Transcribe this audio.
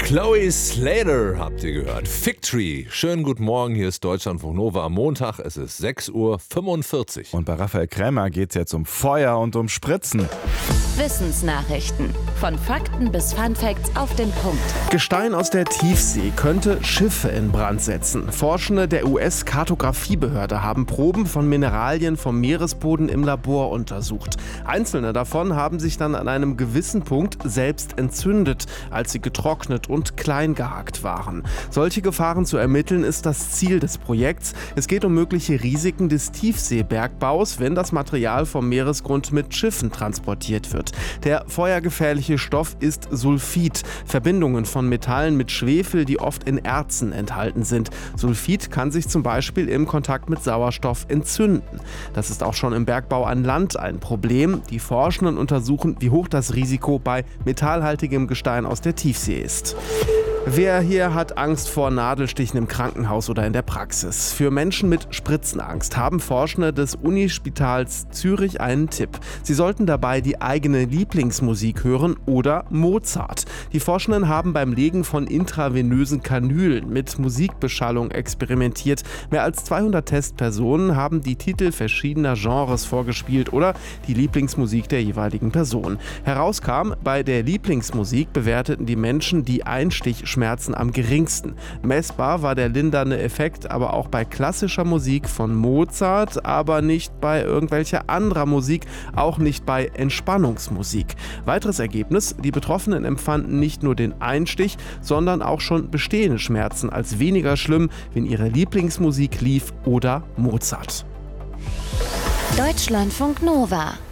Chloe Slater habt ihr gehört. Fig Tree. Schönen guten Morgen, hier ist Deutschlandfunk Nova am Montag. Es ist 6:45 Uhr. Und bei Raphael Krämer geht es jetzt um Feuer und um Spritzen. Wissensnachrichten. Von Fakten bis Funfacts auf den Punkt. Gestein aus der Tiefsee könnte Schiffe in Brand setzen. Forschende der US-Kartografiebehörde haben Proben von Mineralien vom Meeresboden im Labor untersucht. Einzelne davon haben sich dann an einem gewissen Punkt selbst entzündet, als sie getrocknet und klein gehackt waren. Solche Gefahren zu ermitteln ist das Ziel des Projekts. Es geht um mögliche Risiken des Tiefseebergbaus, wenn das Material vom Meeresgrund mit Schiffen transportiert wird. Der feuergefährliche Stoff ist Sulfid, Verbindungen von Metallen mit Schwefel, die oft in Erzen enthalten sind. Sulfid kann sich zum Beispiel im Kontakt mit Sauerstoff entzünden. Das ist auch schon im Bergbau an Land ein Problem. Die Forschenden untersuchen, wie hoch das Risiko bei metallhaltigem Gestein aus der Tiefsee ist. Wer hier hat Angst vor Nadelstichen im Krankenhaus oder in der Praxis? Für Menschen mit Spritzenangst haben Forschende des Unispitals Zürich einen Tipp. Sie sollten dabei die eigene Lieblingsmusik hören oder Mozart. Die Forschenden haben beim Legen von intravenösen Kanülen mit Musikbeschallung experimentiert. Mehr als 200 Testpersonen haben die Titel verschiedener Genres vorgespielt oder die Lieblingsmusik der jeweiligen Person. Herauskam, bei der Lieblingsmusik bewerteten die Menschen die Einstichschmerzen am geringsten. Messbar war der lindernde Effekt aber auch bei klassischer Musik von Mozart, aber nicht bei irgendwelcher anderer Musik, auch nicht bei Entspannungsmusik. Weiteres Ergebnis: Die Betroffenen empfanden nicht nur den Einstich, sondern auch schon bestehende Schmerzen als weniger schlimm, wenn ihre Lieblingsmusik lief oder Mozart. Deutschlandfunk Nova.